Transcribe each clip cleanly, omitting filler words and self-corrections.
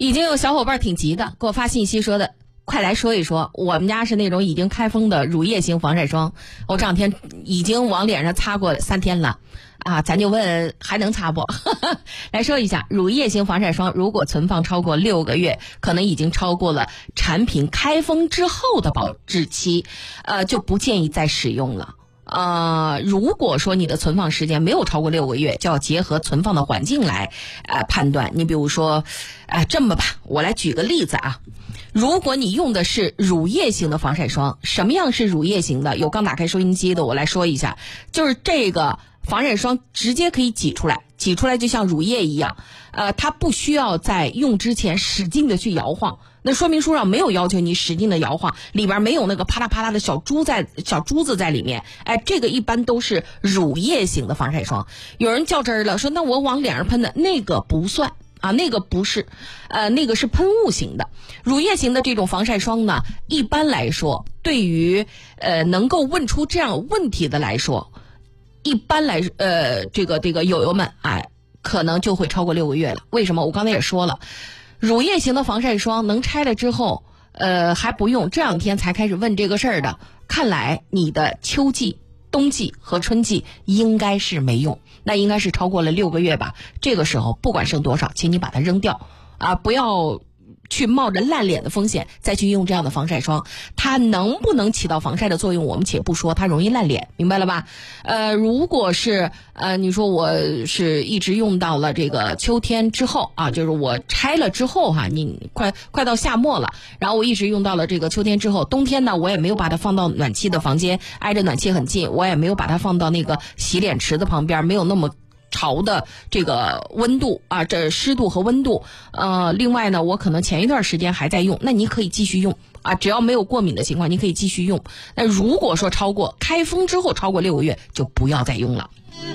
已经有小伙伴挺急的，给我发信息说的，快来说一说，我们家是那种已经开封的乳液型防晒霜，我这两天已经往脸上擦过3天了啊，咱就问还能擦不？来说一下，乳液型防晒霜如果存放超过6个月，可能已经超过了产品开封之后的保质期，就不建议再使用了。如果说你的存放时间没有超过6个月，就要结合存放的环境来判断。你比如说这么吧，我来举个例子啊。如果你用的是乳液型的防晒霜，什么样是乳液型的？有刚打开收音机的，我来说一下，就是这个防晒霜直接可以挤出来就像乳液一样，它不需要在用之前使劲的去摇晃。那说明书上没有要求你使劲的摇晃，里边没有那个啪啦啪啦的小珠子在里面。这个一般都是乳液型的防晒霜。有人较真儿了，说那我往脸上喷的那个不算啊，那个不是，那个是喷雾型的。乳液型的这种防晒霜呢，一般来说，对于能够问出这样问题的来说，一般来这个友友们可能就会超过6个月了。为什么？我刚才也说了。乳液型的防晒霜能拆了之后还不用，这两天才开始问这个事儿的，看来你的秋季、冬季和春季应该是没用，那应该是超过了6个月吧。这个时候不管剩多少，请你把它扔掉不要去冒着烂脸的风险再去用这样的防晒霜。它能不能起到防晒的作用我们且不说，它容易烂脸，明白了吧？如果是你说我是一直用到了这个秋天之后就是我拆了之后你快到夏末了，然后我一直用到了这个秋天之后，冬天呢我也没有把它放到暖气的房间，挨着暖气很近，我也没有把它放到那个洗脸池子旁边，没有那么潮的这个温度这湿度和温度。另外呢，我可能前一段时间还在用，那你可以继续用只要没有过敏的情况，你可以继续用。那如果说开封之后超过6个月，就不要再用了。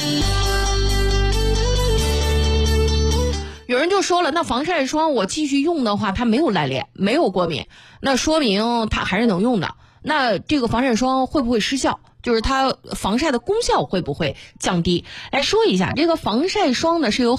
有人就说了，那防晒霜我继续用的话，它没有烂脸，没有过敏，那说明它还是能用的。那这个防晒霜会不会失效？就是它防晒的功效会不会降低？来说一下，这个防晒霜呢是由